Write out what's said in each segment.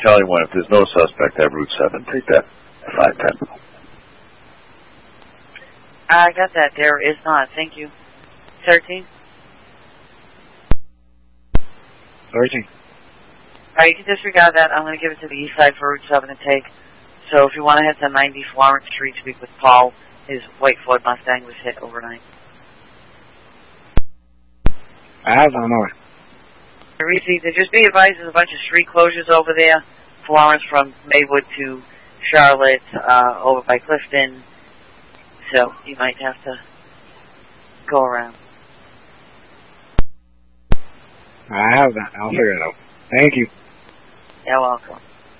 Charlie 1, if there's no suspect at Route 7, take that 510. I got that. There is not. Thank you. 13? 13. Alright, you can disregard that. I'm going to give it to the east side for Route 7 to take. So if you want to head to 90 Florence Street to speak with Paul, his white Ford Mustang was hit overnight. I have on my way. Reese, just be advised there's a bunch of street closures over there. Florence from Maywood to Charlotte, over by Clifton. So you might have to go around. I have that. I'll figure it out. Thank you. You're welcome.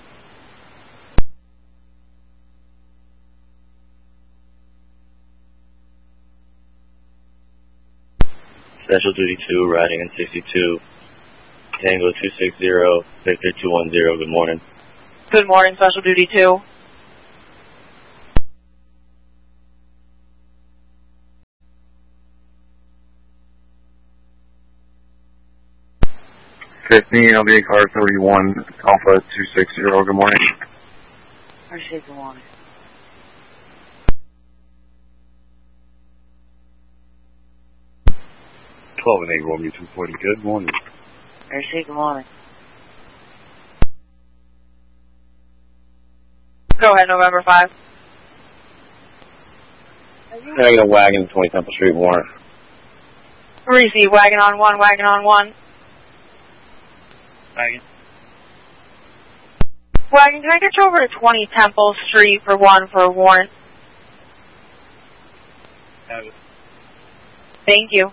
Special Duty 2, riding in 62, Tango 260, Victor 210, good morning. Good morning, Special Duty 2. I'll be car 31, Alpha 260, good morning. I say good morning. And 8, Romeo 240, good morning. I say good morning. Go ahead, November 5. Can I get a wagon, 20 Temple Street, warrant? Reese, wagon on 1, wagon on 1. Wagon. Wagon, can I get you over to 20 Temple Street for 1 for a warrant? Have it. Thank you.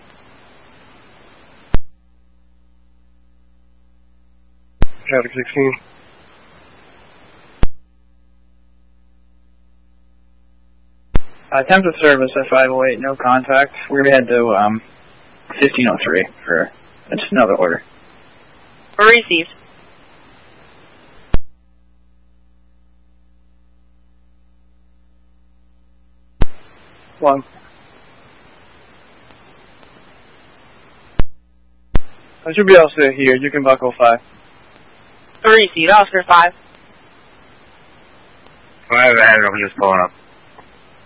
Traffic 16. Attempted service at 508, no contact. We're headed to 1503 for just another order. Received. One. I should be all set here. You can buckle 5. Received. Oscar 5. 5 ahead, I'm just pulling up.